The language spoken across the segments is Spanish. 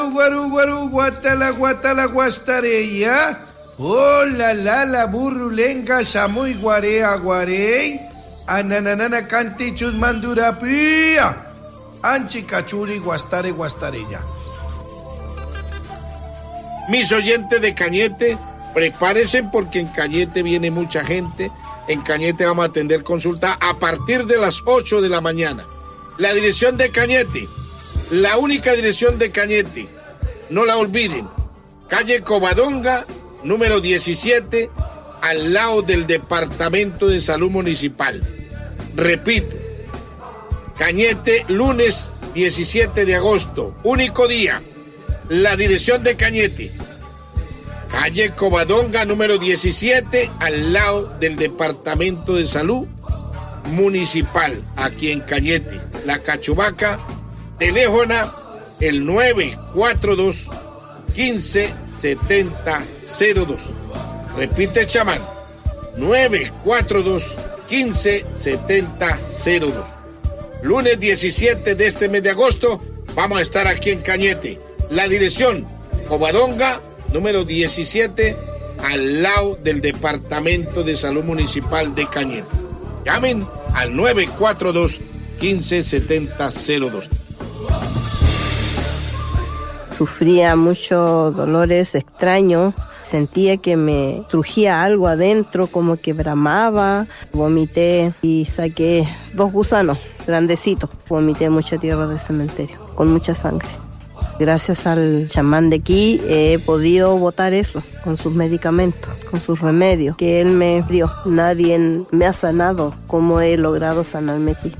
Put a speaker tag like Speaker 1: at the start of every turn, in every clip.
Speaker 1: Guaru, guaru, guatala, guatala, guastareya. Oh, la burrulenga, samuy, guarea, guarey. Ananana, canti, chusmandura, pía. Anchi, cachuri, guastare, guastareya.
Speaker 2: Mis oyentes de Cañete, prepárense porque en Cañete viene mucha gente. En Cañete vamos a atender consulta a partir de las 8 de la mañana. La dirección de Cañete, la única dirección de Cañete, no la olviden. Calle Covadonga, número 17, al lado del Departamento de Salud Municipal. Repito, Cañete, lunes 17 de agosto, único día. La dirección de Cañete, calle Covadonga, número 17, al lado del Departamento de Salud Municipal, aquí en Cañete. La Cachubaca, teléfono el 942-157002. Repite, chamán, 942-157002. Lunes 17 de este mes de agosto, vamos a estar aquí en Cañete. La dirección, Covadonga, número 17, al lado del Departamento de Salud Municipal de Cañete. Llamen al 942-157002.
Speaker 3: Sufría muchos dolores extraños, sentía que me trujía algo adentro, como que bramaba, vomité y saqué 2 gusanos grandecitos, vomité mucha tierra del cementerio, con mucha sangre. Gracias al chamán de aquí he podido botar eso con sus medicamentos, con sus remedios que él me dio. Nadie me ha sanado como he logrado sanarme aquí.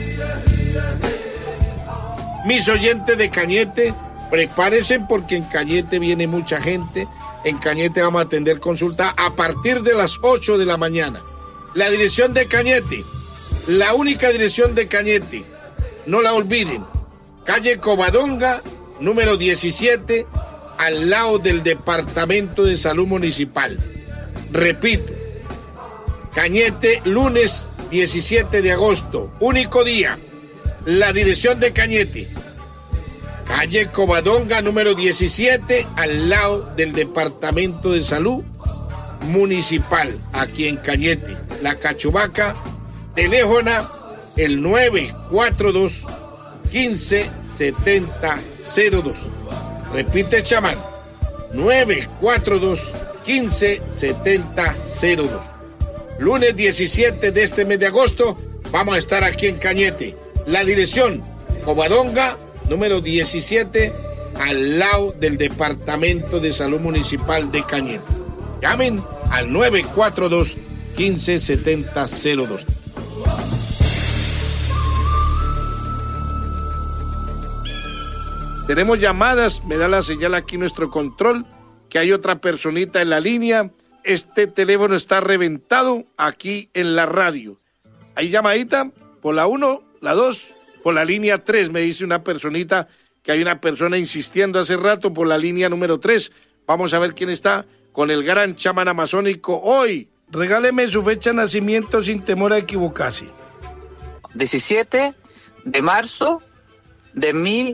Speaker 2: Mis oyentes de Cañete, prepárense porque en Cañete viene mucha gente. En Cañete vamos a atender consulta a partir de las 8 de la mañana. La dirección de Cañete, la única dirección de Cañete, no la olviden. Calle Covadonga, número 17, al lado del Departamento de Salud Municipal. Repito, Cañete, lunes 17 de agosto, único día. La dirección de Cañete, calle Covadonga, número 17, al lado del Departamento de Salud Municipal, aquí en Cañete. La Cachubaca, teléfono el 942-157002. Repite, chamán, 942-157002. Lunes 17 de este mes de agosto, vamos a estar aquí en Cañete. La dirección, Covadonga, número 17, al lado del Departamento de Salud Municipal de Cañete. Llamen al 942-157002. Tenemos llamadas, me da la señal aquí nuestro control, que hay otra personita en la línea. Este teléfono está reventado aquí en la radio. ¿Hay llamadita? Por la 1, la 2, por la línea 3, me dice una personita que hay una persona insistiendo hace rato por la línea número 3. Vamos a ver quién está con el gran chamán amazónico hoy. Regáleme su fecha de nacimiento sin temor a equivocarse.
Speaker 4: 17 de marzo de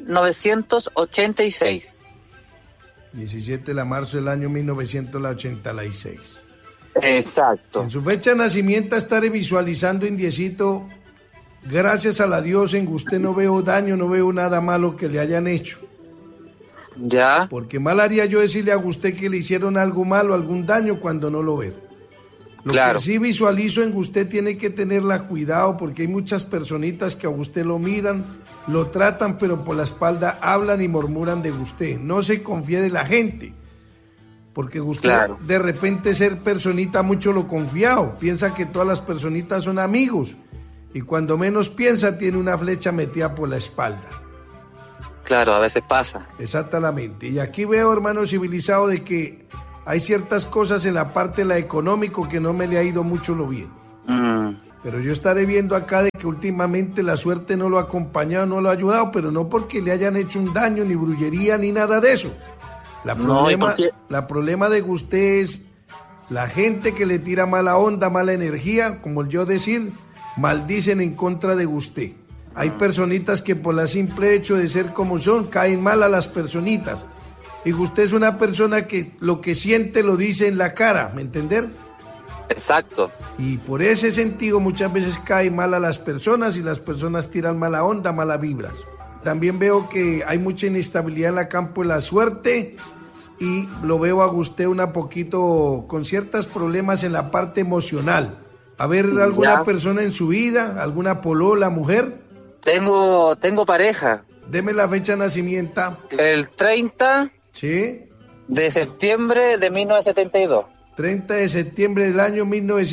Speaker 4: 1986.
Speaker 1: 17 de marzo del año 1986.
Speaker 4: Exacto.
Speaker 1: En su fecha de nacimiento estaré visualizando, indiecito, gracias a la Dios en usted no veo daño, no veo nada malo que le hayan hecho.
Speaker 4: Ya.
Speaker 1: Porque mal haría yo decirle a usted que le hicieron algo malo, algún daño cuando no lo ve. Lo
Speaker 4: claro.
Speaker 1: que sí visualizo en usted tiene que tenerla cuidado porque hay muchas personitas que a usted lo miran, lo tratan, pero por la espalda hablan y murmuran de usted. No se confíe de la gente, porque usted claro. De repente ser personita mucho lo confiado, piensa que todas las personitas son amigos y cuando menos piensa tiene una flecha metida por la espalda.
Speaker 4: Claro, a veces pasa.
Speaker 1: Exactamente. Y aquí veo, hermano civilizado, de que hay ciertas cosas en la parte de la económico que no me le ha ido mucho lo bien. Pero yo estaré viendo acá de que últimamente la suerte no lo ha acompañado, no lo ha ayudado, pero no porque le hayan hecho un daño, ni brullería, ni nada de eso. La problema de usted es la gente que le tira mala onda, mala energía, como yo decir, maldicen en contra de usted. Hay personitas que por el simple hecho de ser como son, caen mal a las personitas. Y usted es una persona que lo que siente lo dice en la cara, ¿me entender?
Speaker 4: Exacto.
Speaker 1: Y por ese sentido muchas veces cae mal a las personas y las personas tiran mala onda, malas vibras. También veo que hay mucha inestabilidad en el campo de la suerte y lo veo a usted un poquito con ciertos problemas en la parte emocional. A ver, ¿alguna persona en su vida? ¿Alguna polola, mujer?
Speaker 4: Tengo pareja.
Speaker 1: Deme la fecha de nacimiento.
Speaker 4: El 30
Speaker 1: ¿Sí?
Speaker 4: de septiembre de 1972.
Speaker 1: 30 de septiembre del año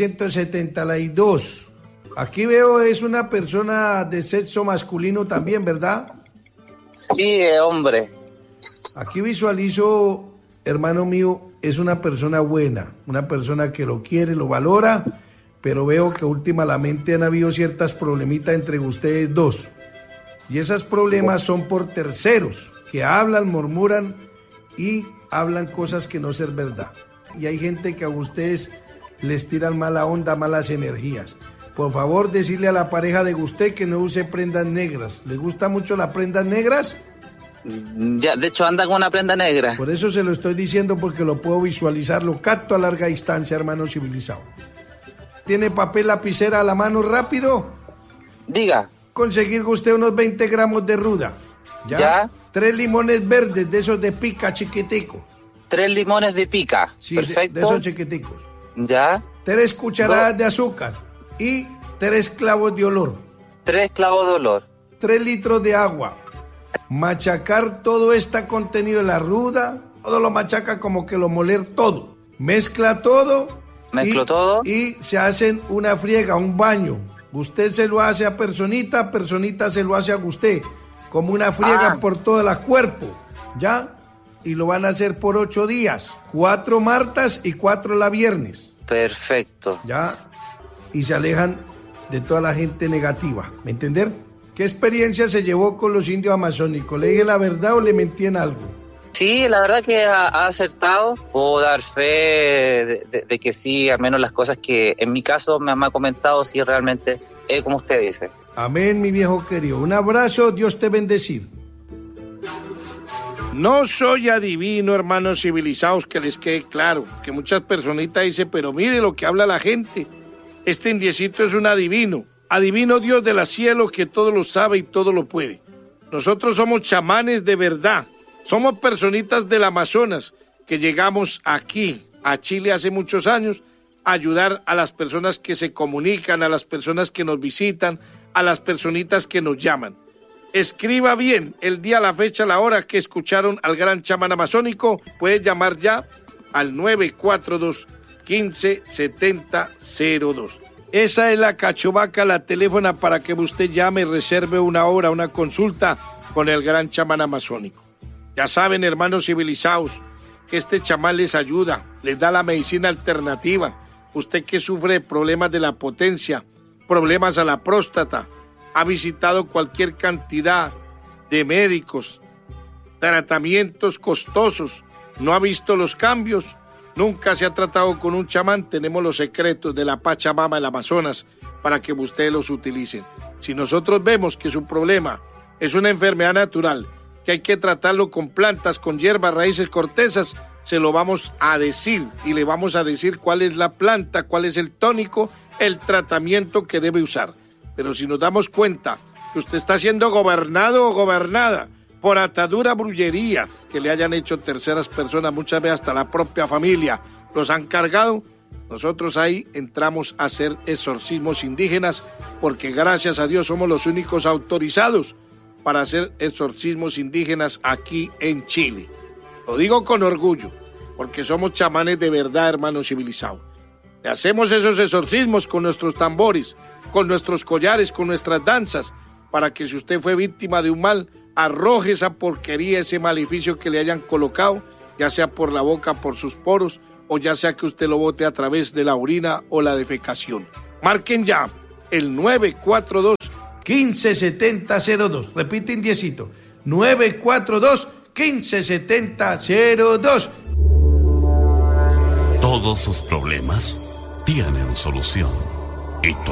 Speaker 1: 1972. Aquí veo es una persona de sexo masculino también, ¿verdad?
Speaker 4: Sí, hombre.
Speaker 1: Aquí visualizo, hermano mío, es una persona buena, una persona que lo quiere, lo valora, pero veo que últimamente han habido ciertas problemitas entre ustedes dos. Y esos problemas son por terceros, que hablan, murmuran y hablan cosas que no son verdad. Y hay gente que a ustedes les tiran mala onda, malas energías. Por favor, decirle a la pareja de usted que no use prendas negras. ¿Le gusta mucho las prendas negras?
Speaker 4: Ya, de hecho anda con una prenda negra.
Speaker 1: Por eso se lo estoy diciendo, porque lo puedo visualizar, lo capto a larga distancia, hermano civilizado. ¿Tiene papel, lapicera a la mano rápido?
Speaker 4: Diga.
Speaker 1: Conseguir usted unos 20 gramos de ruda. ¿Ya? 3 limones verdes, de esos de pica chiquitico.
Speaker 4: 3 limones de pica.
Speaker 1: Sí,
Speaker 4: perfecto.
Speaker 1: de esos chiquiticos.
Speaker 4: Ya.
Speaker 1: 3 cucharadas de azúcar y 3 clavos de olor.
Speaker 4: 3 clavos de olor.
Speaker 1: 3 litros de agua. Machacar todo este contenido de la ruda, todo lo machaca como que lo moler todo. Mezcla todo.
Speaker 4: Mezclo todo.
Speaker 1: Y se hacen una friega, un baño. Usted se lo hace a personita, personita se lo hace a usted. Como una friega por todo el cuerpo. ¿Ya? Y lo van a hacer por 8 días. 4 martes y 4 la viernes.
Speaker 4: Perfecto.
Speaker 1: ¿Ya? Y se alejan de toda la gente negativa. ¿Me entender? ¿Qué experiencia se llevó con los indios amazónicos? ¿Le dije la verdad o le mentí en algo?
Speaker 4: Sí, la verdad que ha acertado. Puedo dar fe de que sí, al menos las cosas que en mi caso me ha comentado, sí realmente es como usted dice.
Speaker 1: Amén, mi viejo querido. Un abrazo, Dios te bendecir.
Speaker 2: No soy adivino, hermanos civilizados, que les quede claro, que muchas personitas dicen, pero mire lo que habla la gente. Este indiecito es un adivino. Adivino Dios del cielo que todo lo sabe y todo lo puede. Nosotros somos chamanes de verdad. Somos personitas del Amazonas que llegamos aquí, a Chile, hace muchos años, a ayudar a las personas que se comunican, a las personas que nos visitan, a las personitas que nos llaman. Escriba bien el día, la fecha, la hora que escucharon al gran chamán amazónico. Puede llamar ya al 942-157002. Esa es la cachovaca, la teléfona para que usted llame y reserve una hora, una consulta con el gran chamán amazónico. Ya saben, hermanos civilizados, que este chamán les ayuda, les da la medicina alternativa. Usted que sufre de problemas de la potencia, problemas a la próstata, ha visitado cualquier cantidad de médicos, tratamientos costosos, no ha visto los cambios, nunca se ha tratado con un chamán. Tenemos los secretos de la Pachamama, el Amazonas, para que ustedes los utilicen. Si nosotros vemos que su problema es una enfermedad natural, que hay que tratarlo con plantas, con hierbas, raíces, cortezas, se lo vamos a decir y le vamos a decir cuál es la planta, cuál es el tónico, el tratamiento que debe usar. Pero si nos damos cuenta que usted está siendo gobernado o gobernada por atadura, brullería, que le hayan hecho terceras personas, muchas veces hasta la propia familia, los han cargado, nosotros ahí entramos a hacer exorcismos indígenas, porque gracias a Dios somos los únicos autorizados para hacer exorcismos indígenas aquí en Chile. Lo digo con orgullo, porque somos chamanes de verdad, hermanos civilizados. Le hacemos esos exorcismos con nuestros tambores, con nuestros collares, con nuestras danzas, para que si usted fue víctima de un mal, arroje esa porquería, ese maleficio que le hayan colocado, ya sea por la boca, por sus poros, o ya sea que usted lo bote a través de la orina o la defecación. Marquen ya el 942-157002. Repite, indiecito. 942-157002.
Speaker 5: Todos sus problemas tienen solución. Y